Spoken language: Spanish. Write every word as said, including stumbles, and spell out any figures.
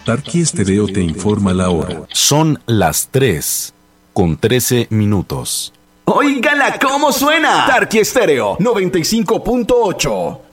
Tarqui Estéreo te informa la hora. Son las tres con trece minutos. ¡Óigala cómo suena! Tarqui Estéreo noventa y cinco punto ocho.